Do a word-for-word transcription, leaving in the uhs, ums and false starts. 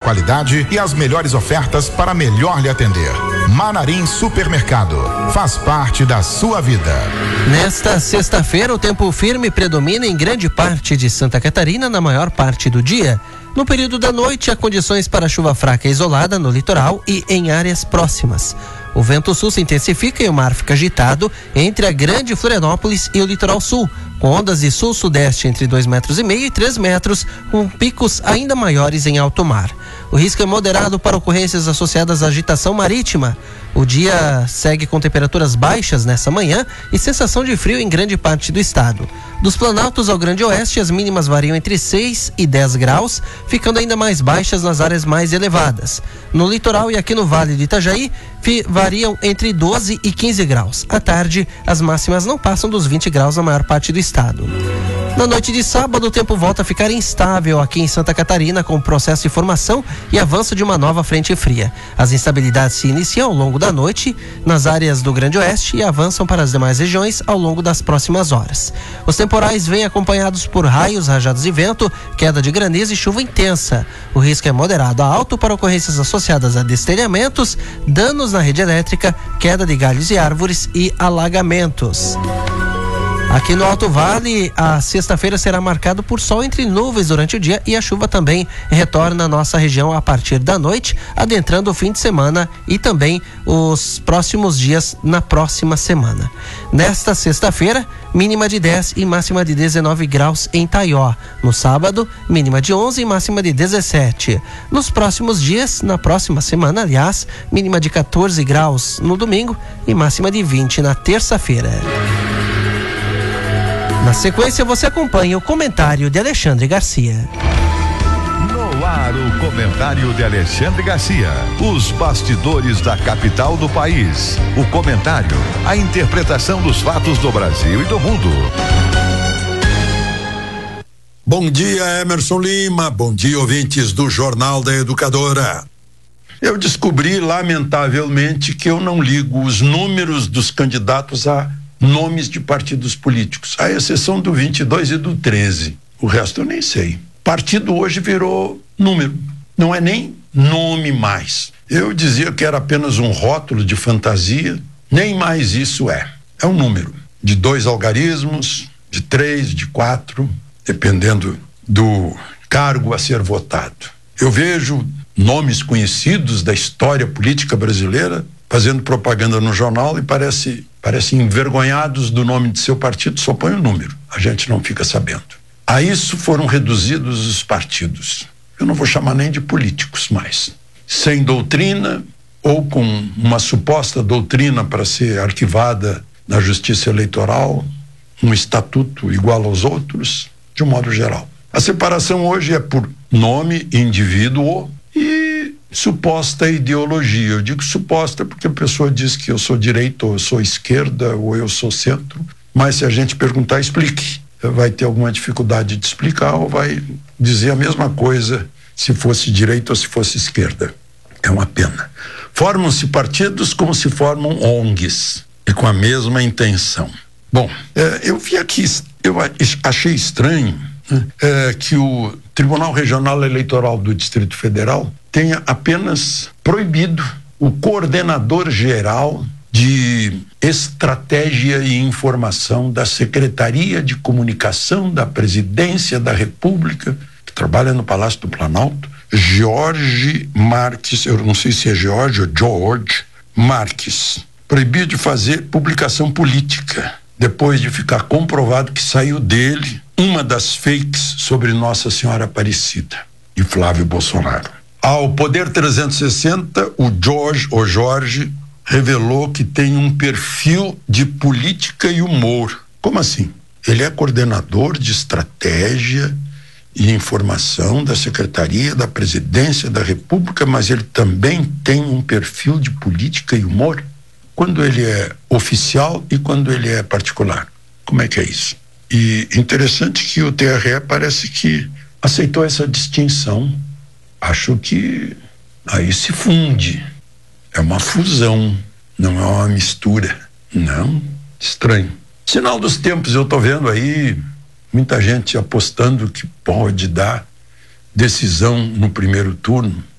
qualidade e as melhores ofertas para melhor lhe atender. Manarim Supermercado, faz parte da sua vida. Nesta sexta-feira, o tempo firme predomina em grande parte de Santa Catarina na maior parte do dia. No período da noite, há condições para chuva fraca e isolada no litoral e em áreas próximas. O vento sul se intensifica e o mar fica agitado entre a Grande Florianópolis e o litoral sul, com ondas de sul-sudeste entre dois metros e meio e três metros, com picos ainda maiores em alto mar. O risco é moderado para ocorrências associadas à agitação marítima. O dia segue com temperaturas baixas nessa manhã e sensação de frio em grande parte do estado. Dos Planaltos ao Grande Oeste, as mínimas variam entre seis e dez graus, ficando ainda mais baixas nas áreas mais elevadas. No litoral e aqui no Vale do Itajaí, variam entre doze e quinze graus. À tarde, as máximas não passam dos vinte graus na maior parte do estado. Na noite de sábado, o tempo volta a ficar instável aqui em Santa Catarina, com o processo de formação e avanço de uma nova frente fria. As instabilidades se iniciam ao longo da noite nas áreas do Grande Oeste e avançam para as demais regiões ao longo das próximas horas. Os temporais vêm acompanhados por raios, rajadas de vento, queda de granizo e chuva intensa. O risco é moderado a alto para ocorrências associadas a destelhamentos, danos na rede elétrica, queda de galhos e árvores e alagamentos. Aqui no Alto Vale, a sexta-feira será marcado por sol entre nuvens durante o dia e a chuva também retorna à nossa região a partir da noite, adentrando o fim de semana e também os próximos dias na próxima semana. Nesta sexta-feira, mínima de dez e máxima de dezenove graus em Taió. No sábado, mínima de onze e máxima de dezessete. Nos próximos dias, na próxima semana, aliás, mínima de quatorze graus no domingo e máxima de vinte na terça-feira. Na sequência, você acompanha o comentário de Alexandre Garcia. No ar, o comentário de Alexandre Garcia. Os bastidores da capital do país. O comentário, a interpretação dos fatos do Brasil e do mundo. Bom dia, Emerson Lima. Bom dia, ouvintes do Jornal da Educadora. Eu descobri, lamentavelmente, que eu não ligo os números dos candidatos a nomes de partidos políticos, à exceção do vinte e dois e do treze. O resto eu nem sei. Partido hoje virou número, não é nem nome mais. Eu dizia que era apenas um rótulo de fantasia, nem mais isso é. É um número de dois algarismos, de três, de quatro, dependendo do cargo a ser votado. Eu vejo nomes conhecidos da história política brasileira fazendo propaganda no jornal e parece, parece envergonhados do nome de seu partido, só põe o número, a gente não fica sabendo. A isso foram reduzidos os partidos. Eu não vou chamar nem de políticos mais. Sem doutrina ou com uma suposta doutrina para ser arquivada na Justiça Eleitoral, um estatuto igual aos outros, de um modo geral. A separação hoje é por nome, indivíduo e suposta ideologia. Eu digo suposta porque a pessoa diz que eu sou direita, ou eu sou esquerda, ou eu sou centro, mas se a gente perguntar, explique. Vai ter alguma dificuldade de explicar ou vai dizer a mesma coisa se fosse direita ou se fosse esquerda. É uma pena. Formam-se partidos como se formam O N Gs e com a mesma intenção. Bom, é, eu vi aqui, eu achei estranho né, é, que o Tribunal Regional Eleitoral do Distrito Federal tenha apenas proibido o coordenador geral de estratégia e informação da Secretaria de Comunicação da Presidência da República, que trabalha no Palácio do Planalto, Jorge Marques, eu não sei se é Jorge ou George Marques, proibiu de fazer publicação política, depois de ficar comprovado que saiu dele uma das fakes sobre Nossa Senhora Aparecida e Flávio Bolsonaro. Ao Poder trezentos e sessenta, o George, o Jorge, revelou que tem um perfil de política e humor. Como assim? Ele é coordenador de estratégia e informação da Secretaria da Presidência da República, mas ele também tem um perfil de política e humor? Quando ele é oficial e quando ele é particular? Como é que é isso? E interessante que o T R E parece que aceitou essa distinção. Acho que aí se funde. É uma fusão, não é uma mistura. Não, estranho. Sinal dos tempos, eu estou vendo aí muita gente apostando que pode dar decisão no primeiro turno.